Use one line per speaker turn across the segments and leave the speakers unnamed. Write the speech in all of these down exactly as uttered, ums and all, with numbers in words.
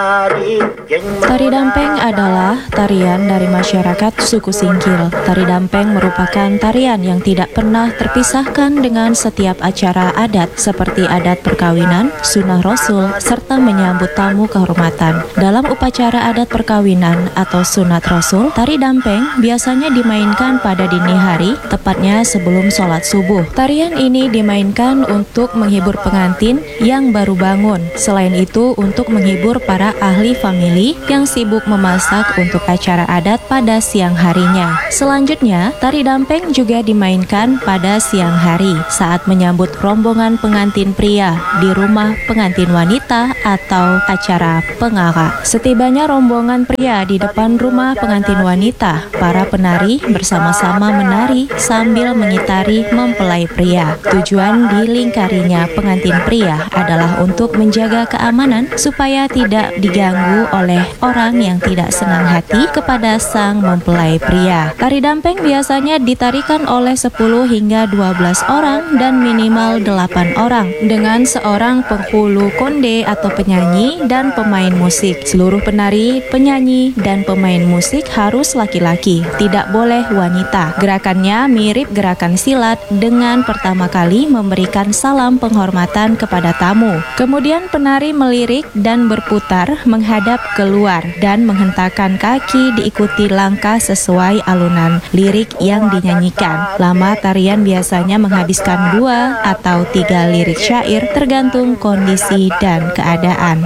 Tari dampeng adalah tarian dari masyarakat suku Singkil. Tari dampeng merupakan tarian yang tidak pernah terpisahkan dengan setiap acara adat seperti adat perkawinan, sunnah rasul, serta menyambut tamu kehormatan. Dalam upacara adat perkawinan atau sunat rasul, tari dampeng biasanya dimainkan pada dini hari, tepatnya sebelum sholat subuh. Tarian ini dimainkan untuk menghibur pengantin yang baru bangun. Selain itu, untuk menghibur para ahli famili yang sibuk memasak untuk acara adat pada siang harinya. Selanjutnya, tari dampeng juga dimainkan pada siang hari saat menyambut rombongan pengantin pria di rumah pengantin wanita atau acara pengaka. Setibanya rombongan pria di depan rumah pengantin wanita, para penari bersama-sama menari sambil mengitari mempelai pria. Tujuan dilingkarinya pengantin pria adalah untuk menjaga keamanan supaya tidak diganggu oleh orang yang tidak senang hati kepada sang mempelai pria. Tari dampeng biasanya ditarikan oleh sepuluh hingga dua belas orang dan minimal delapan orang dengan seorang penghulu konde atau penyanyi dan pemain musik. Seluruh penari, penyanyi, dan pemain musik harus laki-laki, tidak boleh wanita. Gerakannya mirip gerakan silat dengan pertama kali memberikan salam penghormatan kepada tamu. Kemudian penari melirik dan berputar menghadap keluar dan menghentakkan kaki diikuti langkah sesuai alunan lirik yang dinyanyikan. Lama tarian biasanya menghabiskan dua atau tiga lirik syair tergantung kondisi dan keadaan.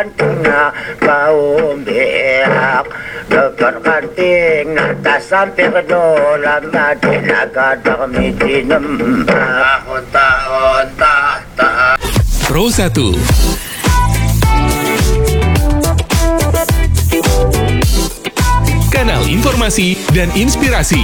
Pro satu Kanal Informasi dan Inspirasi.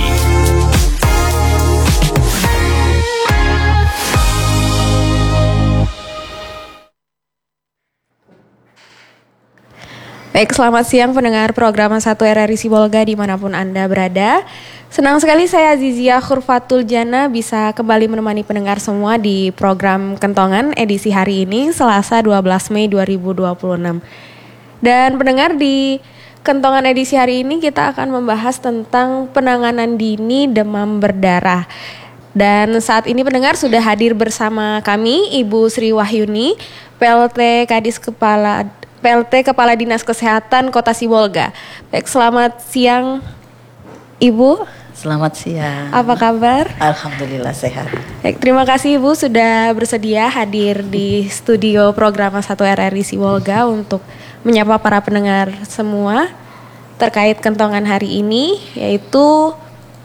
Baik, selamat siang pendengar program satu R R I Sibolga dimanapun Anda berada. Senang sekali saya Azizia Khurfatul Jana bisa kembali menemani pendengar semua di program Kentongan edisi hari ini, Selasa dua belas Mei dua ribu dua puluh enam. Dan pendengar, di Kentongan edisi hari ini kita akan membahas tentang penanganan dini demam berdarah. Dan saat ini pendengar sudah hadir bersama kami Ibu Sri Wahyuni, P L T Kadis Kepala P L T Kepala Dinas Kesehatan Kota Sibolga. Baik, selamat siang Ibu.
Selamat siang.
Apa kabar?
Alhamdulillah sehat.
Baik, terima kasih Ibu sudah bersedia hadir di studio program satu R R I Sibolga untuk menyapa para pendengar semua terkait kentongan hari ini, yaitu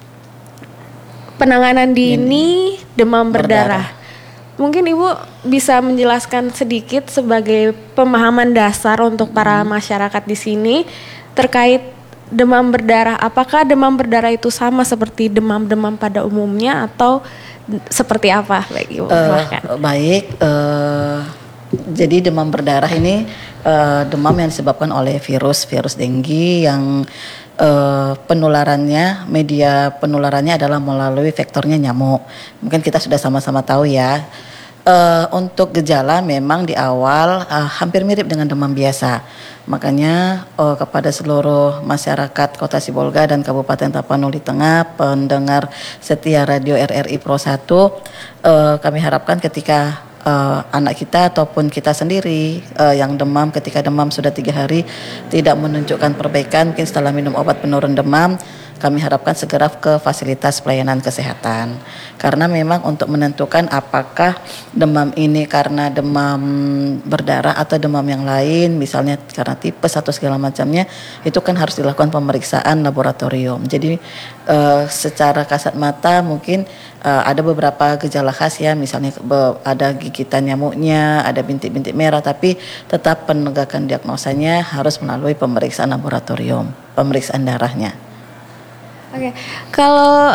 penanganan dini demam berdarah. berdarah. Mungkin Ibu bisa menjelaskan sedikit sebagai pemahaman dasar untuk para hmm. masyarakat di sini terkait demam berdarah. Apakah demam berdarah itu sama seperti demam-demam pada umumnya atau seperti apa? Baik, Ibu,
uh, baik. Uh, jadi demam berdarah ini uh, demam yang disebabkan oleh virus virus denggi yang uh, penularannya, media penularannya adalah melalui vektornya nyamuk. Mungkin kita sudah sama-sama tahu ya. Uh, untuk gejala memang di awal uh, hampir mirip dengan demam biasa. Makanya uh, kepada seluruh masyarakat Kota Sibolga dan Kabupaten Tapanuli Tengah, pendengar setia radio R R I Pro satu, uh, kami harapkan ketika uh, anak kita ataupun kita sendiri uh, yang demam, ketika demam sudah tiga hari tidak menunjukkan perbaikan, mungkin setelah minum obat penurun demam, kami harapkan segera ke fasilitas pelayanan kesehatan. Karena memang untuk menentukan apakah demam ini karena demam berdarah atau demam yang lain, misalnya karena tipes atau segala macamnya, itu kan harus dilakukan pemeriksaan laboratorium. Jadi uh, secara kasat mata mungkin uh, ada beberapa gejala khas ya, misalnya be- ada gigitan nyamuknya, ada bintik-bintik merah, tapi tetap penegakan diagnosanya harus melalui pemeriksaan laboratorium, pemeriksaan darahnya.
Oke, kalau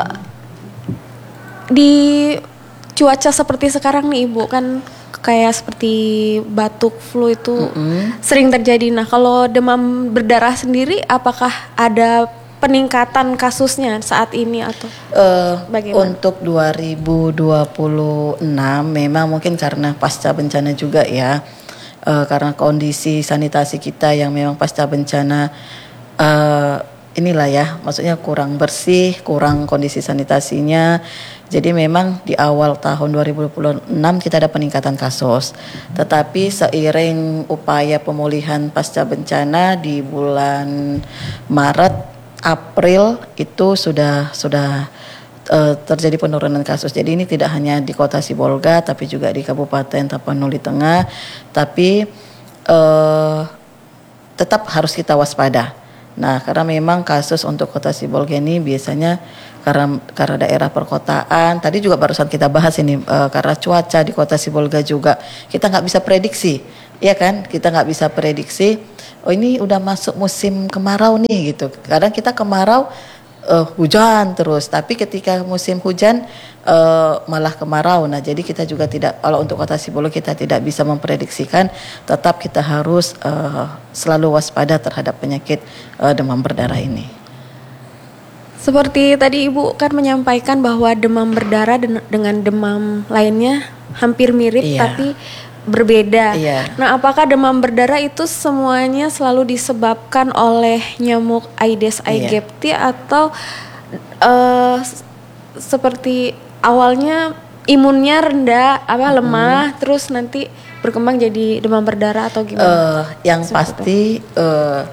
di cuaca seperti sekarang nih Ibu, kan kayak seperti batuk, flu itu mm-hmm. sering terjadi. Nah, kalau demam berdarah sendiri, apakah ada peningkatan kasusnya saat ini atau uh, bagaimana?
Untuk dua ribu dua puluh enam memang mungkin karena pasca bencana juga ya. uh, karena kondisi sanitasi kita yang memang pasca bencana uh, inilah ya, maksudnya kurang bersih, kurang kondisi sanitasinya. Jadi memang di awal tahun dua ribu dua puluh enam kita ada peningkatan kasus. Tetapi seiring upaya pemulihan pasca bencana di bulan Maret, April itu sudah sudah uh, terjadi penurunan kasus. Jadi ini tidak hanya di Kota Sibolga tapi juga di Kabupaten Tapanuli Tengah. Tapi uh, tetap harus kita waspada. Nah, karena memang kasus untuk Kota Sibolga ini biasanya karena karena daerah perkotaan. Tadi juga barusan kita bahas ini e, karena cuaca di Kota Sibolga juga kita nggak bisa prediksi, ya kan? Kita nggak bisa prediksi. Oh ini udah masuk musim kemarau nih gitu. Kadang kita kemarau e, hujan terus, tapi ketika musim hujan e, malah kemarau. Nah, jadi kita juga tidak, kalau untuk Kota Sibolga kita tidak bisa memprediksikan. Tetap kita harus e, selalu waspada terhadap penyakit e, demam berdarah ini.
Seperti tadi Ibu kan menyampaikan bahwa demam berdarah den- dengan demam lainnya hampir mirip
Iya.
tapi berbeda.
Iya.
Nah, apakah demam berdarah itu semuanya selalu disebabkan oleh nyamuk Aedes
Iya.
aegypti atau uh, s- seperti awalnya imunnya rendah, apa lemah, terus nanti berkembang jadi demam berdarah atau gimana?
Eh, yang
Seperti
pasti eh,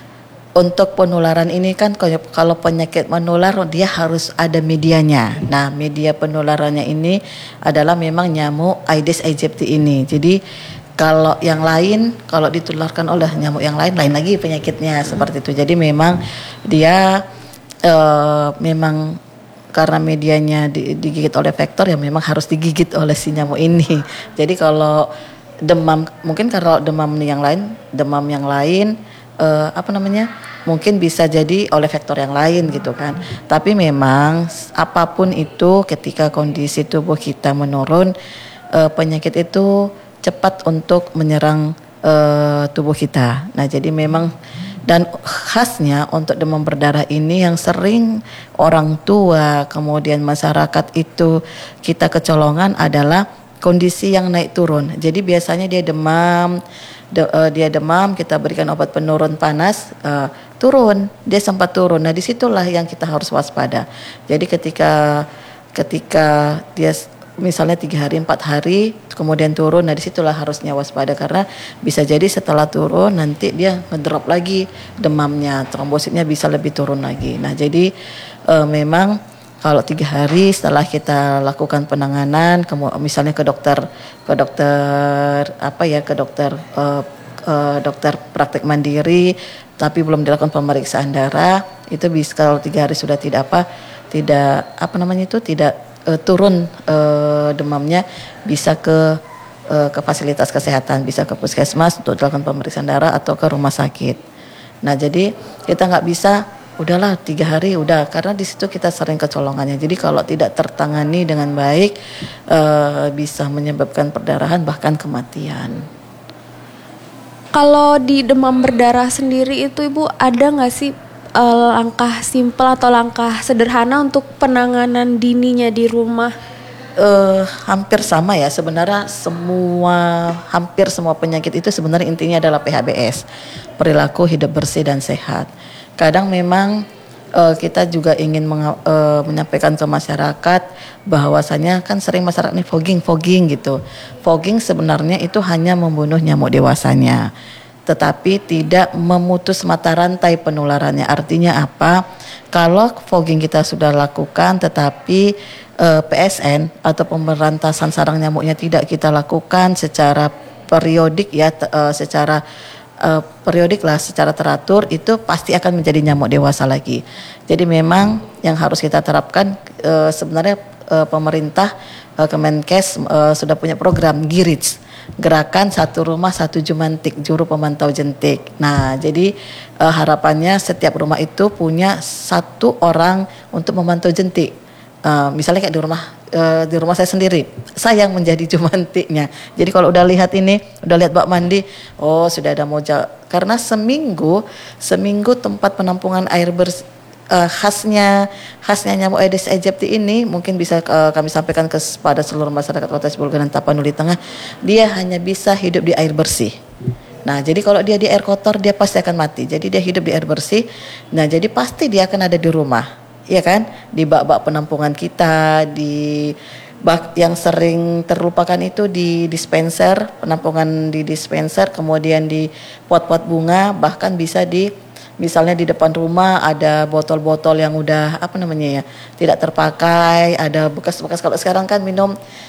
untuk penularan ini kan kalau kalau penyakit menular dia harus ada medianya. Nah, media penularannya ini adalah memang nyamuk Aedes aegypti ini. Jadi kalau yang lain, kalau ditularkan oleh nyamuk yang lain, lain lagi penyakitnya seperti itu. Jadi memang dia eh, memang karena medianya di- digigit oleh vektor ya memang harus digigit oleh si nyamuk ini. Jadi kalau demam, mungkin kalau demam yang lain, demam yang lain eh, apa namanya? Mungkin bisa jadi oleh vektor yang lain gitu kan. Tapi memang apapun itu ketika kondisi tubuh kita menurun, eh, penyakit itu cepat untuk menyerang eh, tubuh kita. Nah, jadi memang dan khasnya untuk demam berdarah ini yang sering orang tua kemudian masyarakat itu kita kecolongan adalah kondisi yang naik turun. Jadi biasanya dia demam, de, uh, dia demam, kita berikan obat penurun panas, uh, turun, dia sempat turun. Nah, disitulah yang kita harus waspada. Jadi ketika ketika dia misalnya tiga hari empat hari kemudian turun, nah disitulah harusnya waspada karena bisa jadi setelah turun nanti dia ngedrop lagi demamnya, trombositnya bisa lebih turun lagi. Nah, jadi uh, memang kalau tiga hari setelah kita lakukan penanganan, kemu- misalnya ke dokter, ke dokter apa ya, ke dokter uh, uh, dokter praktek mandiri, tapi belum dilakukan pemeriksaan darah, itu bisa kalau tiga hari sudah tidak apa, tidak apa namanya itu tidak uh, turun uh, demamnya, bisa ke uh, ke fasilitas kesehatan, bisa ke puskesmas untuk dilakukan pemeriksaan darah atau ke rumah sakit. Nah, jadi kita nggak bisa udahlah tiga hari udah, karena di situ kita sering kecolongannya. Jadi kalau tidak tertangani dengan baik uh, bisa menyebabkan perdarahan bahkan kematian.
Kalau di demam berdarah sendiri itu Ibu ada nggak sih uh, langkah simpel atau langkah sederhana untuk penanganan dininya di rumah?
Uh, hampir sama ya sebenarnya, semua hampir semua penyakit itu sebenarnya intinya adalah P H B S, perilaku hidup bersih dan sehat. Kadang memang uh, kita juga ingin menga- uh, menyampaikan ke masyarakat bahwasanya kan sering masyarakat ini fogging fogging gitu. Fogging sebenarnya itu hanya membunuh nyamuk dewasanya, tetapi tidak memutus mata rantai penularannya. Artinya apa? Kalau fogging kita sudah lakukan tetapi uh, P S N atau pemberantasan sarang nyamuknya tidak kita lakukan secara periodik ya, t- uh, secara Uh, periodik lah, secara teratur, itu pasti akan menjadi nyamuk dewasa lagi. Jadi memang yang harus kita terapkan uh, sebenarnya uh, pemerintah uh, Kemenkes uh, sudah punya program GIRIDS, gerakan satu rumah satu jumantik, juru pemantau jentik. Nah, jadi uh, harapannya setiap rumah itu punya satu orang untuk memantau jentik. Uh, misalnya kayak di rumah uh, di rumah saya sendiri, saya yang menjadi jumantiknya. Jadi kalau udah lihat ini, udah lihat bak mandi, oh sudah ada moja. Karena seminggu seminggu tempat penampungan air bersih uh, khasnya khasnya nyamuk Aedes aegypti ini mungkin bisa uh, kami sampaikan kepada seluruh masyarakat Kota Sibolga dan Tapanuli Tengah, dia hanya bisa hidup di air bersih. Nah, jadi kalau dia di air kotor dia pasti akan mati. Jadi dia hidup di air bersih. Nah, jadi pasti dia akan ada di rumah, ya kan? Di bak-bak penampungan kita, di bak yang sering terlupakan itu di dispenser, penampungan di dispenser, kemudian di pot-pot bunga, bahkan bisa di misalnya di depan rumah ada botol-botol yang udah apa namanya ya, tidak terpakai, ada bekas-bekas. Kalau sekarang kan minum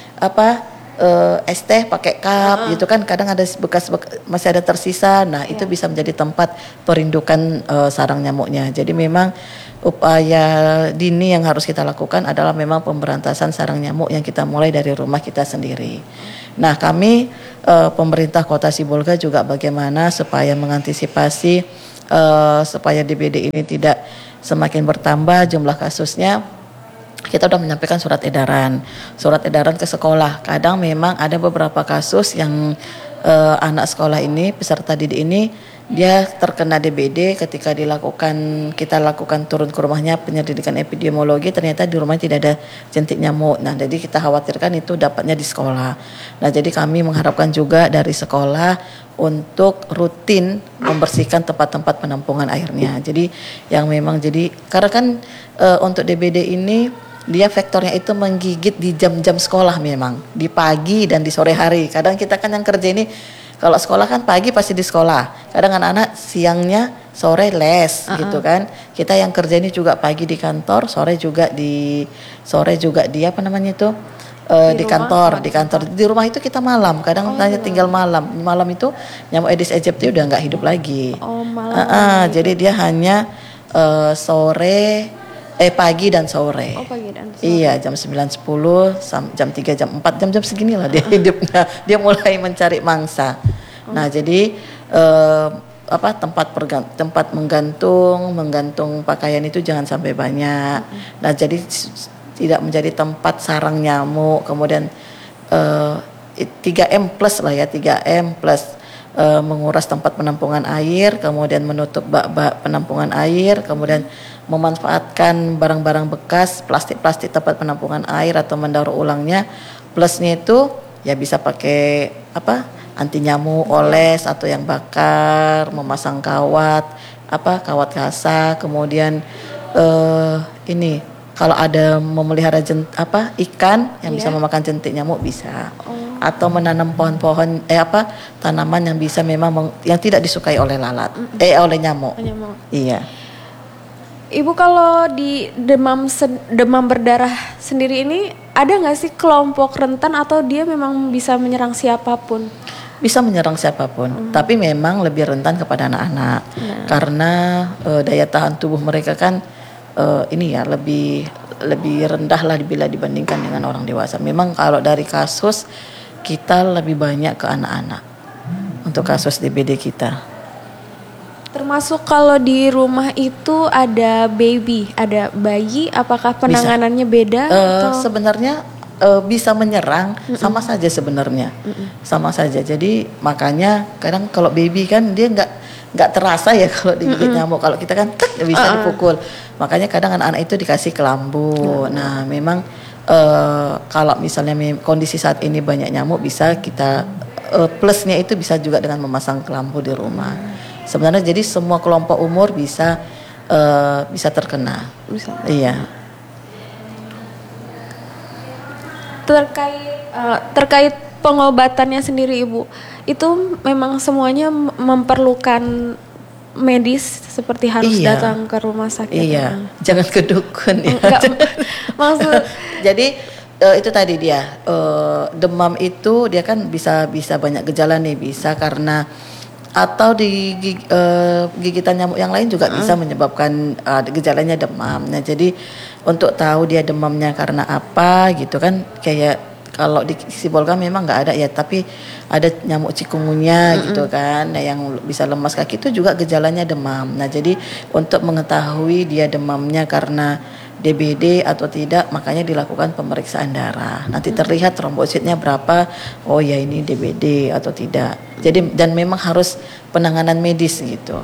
apa Uh, es teh pakai cup uh-uh. gitu kan, kadang ada bekas, bekas masih ada tersisa. Nah, yeah. itu bisa menjadi tempat perindukan uh, sarang nyamuknya. Jadi memang upaya dini yang harus kita lakukan adalah memang pemberantasan sarang nyamuk yang kita mulai dari rumah kita sendiri. Nah, kami uh, pemerintah Kota Sibolga juga bagaimana supaya mengantisipasi uh, supaya D B D ini tidak semakin bertambah jumlah kasusnya. Kita sudah menyampaikan surat edaran, surat edaran ke sekolah. Kadang memang ada beberapa kasus yang uh, anak sekolah ini, peserta didik ini, dia terkena D B D ketika dilakukan, kita lakukan turun ke rumahnya penyelidikan epidemiologi, ternyata di rumah tidak ada jentik nyamuk. Nah, jadi kita khawatirkan itu dapatnya di sekolah. Nah, jadi kami mengharapkan juga dari sekolah untuk rutin membersihkan tempat-tempat penampungan airnya. Jadi yang memang jadi, karena kan uh, untuk D B D ini dia vektornya itu menggigit di jam-jam sekolah memang, di pagi dan di sore hari. Kadang kita kan yang kerja ini, kalau sekolah kan pagi pasti di sekolah, kadang anak-anak siangnya sore les uh-uh. gitu kan. Kita yang kerja ini juga pagi di kantor, sore juga di sore juga di apa namanya itu uh, di, di kantor, di kantor. Di rumah itu kita malam, kadang oh, hanya tinggal malam. Malam itu nyamuk Aedes aegypti udah nggak hidup lagi.
Oh, malam.
Uh-uh, jadi dia hanya uh, sore Eh pagi dan sore.
Oh, pagi dan sore.
Iya, jam sembilan sepuluh, jam tiga, jam empat, jam-jam segini lah dia uh-huh. hidupnya. Dia mulai mencari mangsa. Uh-huh. Nah, jadi eh, apa tempat pergan- tempat menggantung, menggantung pakaian itu jangan sampai banyak. Uh-huh. Nah, jadi tidak menjadi tempat sarang nyamuk. Kemudian eh, tiga M plus lah ya, tiga M plus eh, menguras tempat penampungan air, kemudian menutup bak-bak penampungan air, kemudian memanfaatkan barang-barang bekas, plastik-plastik tempat penampungan air atau mendaur ulangnya. Plusnya itu ya bisa pakai apa anti nyamuk, oles atau yang bakar, memasang kawat, apa kawat kasa, kemudian eh, ini kalau ada memelihara jent, apa ikan yang yeah. bisa memakan jentik nyamuk bisa, oh. atau menanam pohon-pohon eh apa tanaman yang bisa memang meng, yang tidak disukai oleh lalat, mm-hmm. eh oleh nyamuk. nyamuk. Iya.
Ibu kalau di demam demam berdarah sendiri ini ada nggak sih kelompok rentan atau dia memang bisa menyerang siapapun?
Bisa menyerang siapapun, hmm. tapi memang lebih rentan kepada anak-anak nah. karena uh, daya tahan tubuh mereka kan uh, ini ya lebih lebih rendah lah bila dibandingkan dengan orang dewasa. Memang kalau dari kasus kita lebih banyak ke anak-anak hmm. untuk kasus D B D kita.
Termasuk kalau di rumah itu ada baby, ada bayi, apakah penanganannya bisa. beda?
Uh,
atau?
Sebenarnya uh, bisa menyerang, Mm-mm. sama saja sebenarnya, Mm-mm. sama saja. Jadi makanya kadang kalau baby kan dia nggak nggak terasa ya kalau digigit nyamuk. Kalau kita kan tek, bisa uh-uh. dipukul. Makanya kadang anak-anak itu dikasih kelambu. Uh-uh. Nah memang uh, kalau misalnya kondisi saat ini banyak nyamuk bisa kita uh, plusnya itu bisa juga dengan memasang kelambu di rumah. Sebenarnya jadi semua kelompok umur bisa uh, bisa terkena. Bisa. Iya.
Terkait uh, terkait pengobatannya sendiri Ibu, itu memang semuanya memerlukan medis seperti harus iya. datang ke rumah sakit.
Iya. Memang. Jangan ke dukun ya.
Enggak, maksud
jadi uh, itu tadi dia uh, demam itu dia kan bisa bisa banyak gejala nih, bisa karena atau di uh, gigitan nyamuk yang lain juga uh. bisa menyebabkan uh, gejalanya demam. Nah, jadi untuk tahu dia demamnya karena apa gitu kan, kayak kalau di Sibolga memang nggak ada ya, tapi ada nyamuk cikungunya uh-uh. gitu kan, nah, yang bisa lemas kaki itu juga gejalanya demam. Nah, jadi untuk mengetahui dia demamnya karena D B D atau tidak, makanya dilakukan pemeriksaan darah. Nanti terlihat trombositnya berapa, oh ya ini D B D atau tidak. Jadi dan memang harus penanganan medis gitu.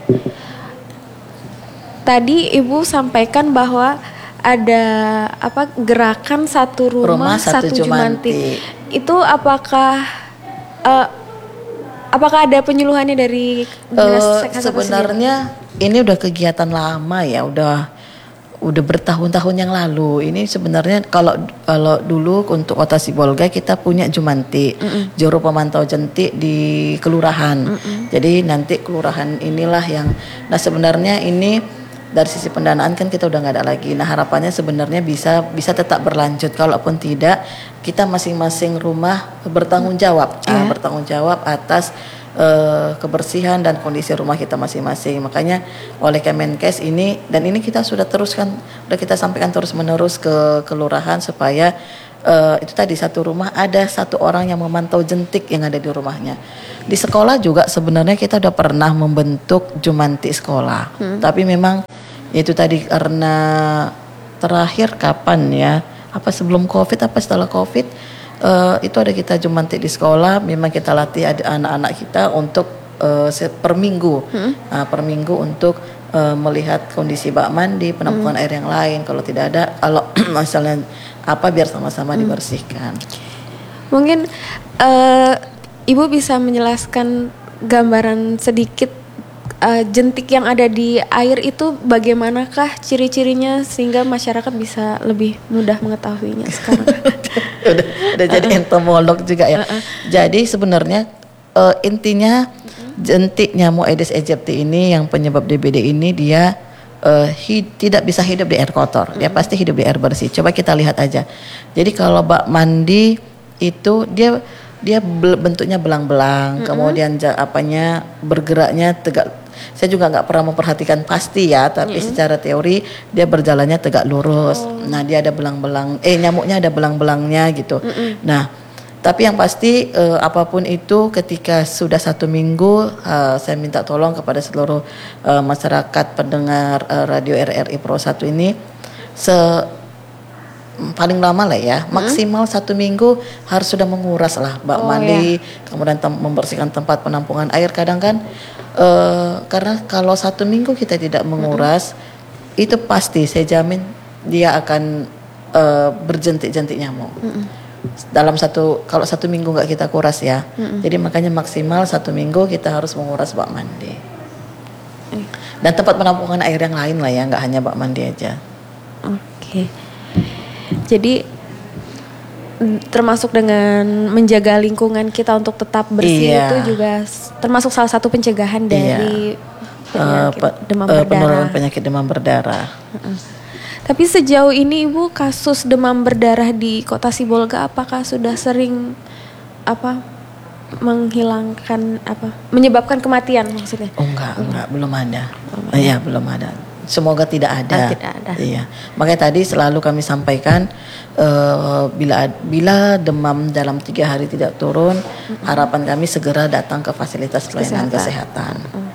Tadi Ibu sampaikan bahwa ada apa gerakan satu rumah,
rumah satu,
satu
Jumanti.
Jumanti. Itu apakah uh, apakah ada penyuluhannya dari Dinas
Uh,
Kesehatan
sebenarnya ini udah kegiatan lama ya, udah udah bertahun-tahun yang lalu. Ini sebenarnya kalau kalau dulu untuk Kota Sibolga kita punya Jumanti, mm-mm. Juru Pemantau Jentik di kelurahan. Mm-mm. Jadi nanti kelurahan inilah yang, nah sebenarnya ini dari sisi pendanaan kan kita udah nggak ada lagi. Nah harapannya sebenarnya bisa bisa tetap berlanjut. Kalaupun tidak, kita masing-masing rumah bertanggung jawab, yeah. uh, bertanggung jawab atas Uh, kebersihan dan kondisi rumah kita masing-masing. Makanya oleh Kemenkes ini, dan ini kita sudah teruskan, sudah kita sampaikan terus menerus ke kelurahan supaya uh, itu tadi satu rumah ada satu orang yang memantau jentik yang ada di rumahnya. Di sekolah juga sebenarnya kita udah pernah membentuk Jumanti sekolah, hmm. tapi memang itu tadi karena terakhir kapan ya? Apa sebelum COVID? Apa setelah COVID? Uh, itu ada kita Jumanti di sekolah, memang kita latih anak-anak kita untuk uh, per minggu, hmm? uh, per minggu untuk uh, melihat kondisi bak mandi, penampungan hmm. air yang lain. Kalau tidak ada, kalau misalnya apa biar sama-sama hmm. dibersihkan.
Mungkin uh, Ibu bisa menjelaskan gambaran sedikit uh, jentik yang ada di air itu bagaimanakah ciri-cirinya sehingga masyarakat bisa lebih mudah mengetahuinya sekarang.
udah udah jadi uh-uh. entomolog juga ya. Uh-uh. Jadi sebenarnya uh, intinya uh-uh. jentik nyamuk Aedes aegypti ini yang penyebab D B D ini dia uh, hi- tidak bisa hidup di air kotor. Uh-uh. Dia pasti hidup di air bersih. Coba kita lihat aja. Jadi kalau bak mandi itu dia dia bentuknya belang-belang, uh-uh. kemudian apanya bergeraknya tegak. Saya juga nggak pernah memperhatikan pasti ya, tapi mm-hmm. secara teori dia berjalannya tegak lurus. Oh. Nah dia ada belang-belang, eh nyamuknya ada belang-belangnya gitu. Mm-hmm. Nah tapi yang pasti eh, apapun itu ketika sudah satu minggu, eh, saya minta tolong kepada seluruh eh, masyarakat pendengar eh, radio R R I Pro satu ini, se paling lama lah ya, hmm? maksimal satu minggu harus sudah menguras lah bak oh, mandi, ya. Kemudian tem- membersihkan tempat penampungan air. Kadang kan uh, karena kalau satu minggu kita tidak menguras, hmm. itu pasti saya jamin dia akan uh, berjentik-jentik nyamuk. Hmm. Dalam satu kalau satu minggu nggak kita kuras ya, hmm. jadi makanya maksimal satu minggu kita harus menguras bak mandi. Hmm. Dan tempat penampungan air yang lain lah ya, nggak hanya bak mandi aja.
Oke. Okay. Jadi termasuk dengan menjaga lingkungan kita untuk tetap bersih iya. itu juga termasuk salah satu pencegahan dari
iya. penyakit uh, pe- demam uh, berdarah. Penurunan penyakit demam berdarah.
Uh-uh. Tapi sejauh ini Ibu kasus demam berdarah di Kota Sibolga apakah sudah sering apa menghilangkan apa menyebabkan kematian maksudnya?
Oh enggak, enggak belum ada. Oh, iya, belum ada. Semoga tidak ada.
Ah, tidak ada.
Iya. Makanya tadi selalu kami sampaikan uh, bila bila demam dalam tiga hari tidak turun, mm-hmm. harapan kami segera datang ke fasilitas pelayanan kesehatan. kesehatan. Mm.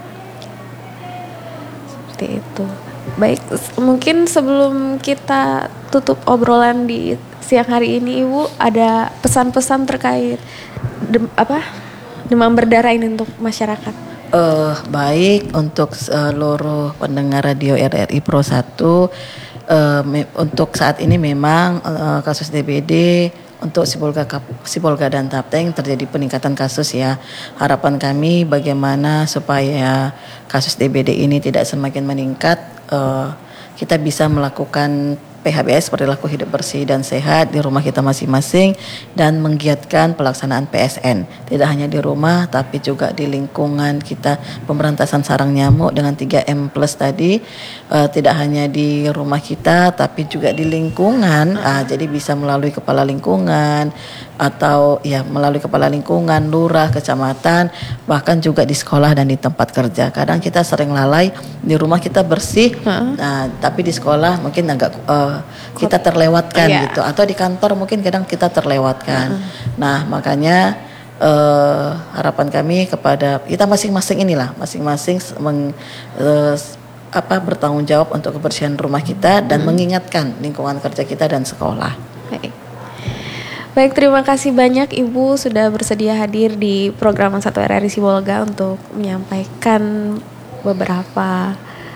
Seperti itu. Baik, mungkin sebelum kita tutup obrolan di siang hari ini, Ibu ada pesan-pesan terkait dem, apa demam berdarah ini untuk masyarakat?
Uh, baik untuk seluruh pendengar radio R R I Pro satu, uh, me- untuk saat ini memang uh, kasus D B D untuk Sibolga, Sibolga dan Tapteng terjadi peningkatan kasus ya. Harapan kami bagaimana supaya kasus D B D ini tidak semakin meningkat, uh, kita bisa melakukan P H B S, perilaku hidup bersih dan sehat di rumah kita masing-masing, dan menggiatkan pelaksanaan P S N tidak hanya di rumah tapi juga di lingkungan kita, pemberantasan sarang nyamuk dengan tiga M plus tadi, uh, tidak hanya di rumah kita tapi juga di lingkungan. Uh, jadi bisa melalui kepala lingkungan atau ya melalui kepala lingkungan, lurah, kecamatan, bahkan juga di sekolah dan di tempat kerja. Kadang kita sering lalai, di rumah kita bersih, uh-huh. nah, tapi di sekolah mungkin agak uh, kita terlewatkan yeah. gitu, atau di kantor mungkin kadang kita terlewatkan. Uh-huh. Nah makanya uh, harapan kami kepada kita masing-masing inilah, masing-masing meng, uh, apa bertanggung jawab untuk kebersihan rumah kita dan uh-huh. mengingatkan lingkungan kerja kita dan sekolah.
Baik. Baik, terima kasih banyak Ibu sudah bersedia hadir di program satu R R I Sibolga untuk menyampaikan beberapa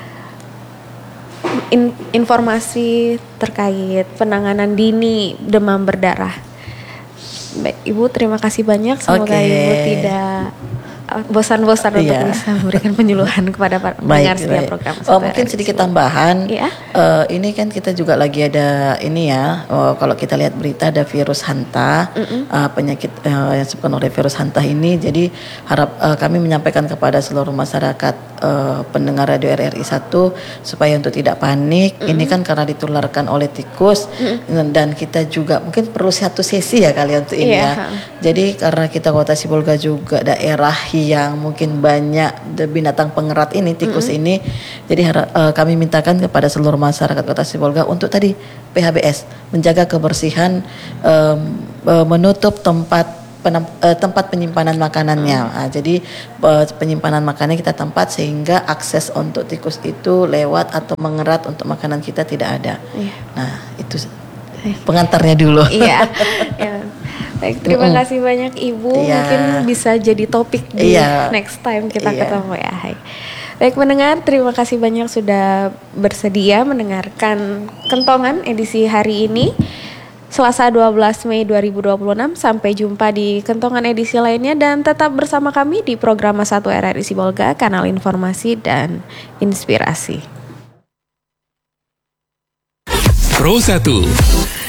in- informasi terkait penanganan dini demam berdarah. Baik, Ibu terima kasih banyak. Semoga okay. Ibu tidak bosan-bosan untuk
Iya.
bisa memberikan penyuluhan kepada para pendengar setiap program.
Oh, mungkin sedikit tambahan.
Iya.
Eh, ini kan kita juga lagi ada ini ya. Oh, kalau kita lihat berita ada virus hanta, eh, penyakit eh, yang disebabkan oleh virus hanta ini. Jadi harap eh, kami menyampaikan kepada seluruh masyarakat eh, pendengar radio R R I satu supaya untuk tidak panik. Ini kan karena ditularkan oleh tikus dan kita juga mungkin perlu satu sesi ya kali untuk ini
Iya.
ya. Jadi karena kita Kota Sibolga juga daerah yang mungkin banyak de- binatang pengerat ini, tikus ini, jadi hara- eh, kami mintakan kepada seluruh masyarakat Kota Sibolga untuk tadi P H B S menjaga kebersihan, em, eh, menutup tempat penam- eh, tempat penyimpanan makanannya. Ah, jadi eh, penyimpanan makanannya kita tempat sehingga akses untuk tikus itu lewat atau mengerat untuk makanan kita tidak ada.
Iya.
Nah itu pengantarnya dulu.
Iya. Ya. Baik, terima
Mm-mm.
kasih banyak Ibu.
Iya.
Mungkin bisa jadi topik di
Iya.
next time kita
Iya.
ketemu ya. Hai. Baik pendengar, terima kasih banyak sudah bersedia mendengarkan Kentongan edisi hari ini. Selasa dua belas Mei dua ribu dua puluh enam. Sampai jumpa di Kentongan edisi lainnya dan tetap bersama kami di program satu R R I Sibolga, kanal informasi dan inspirasi.
Pro satu.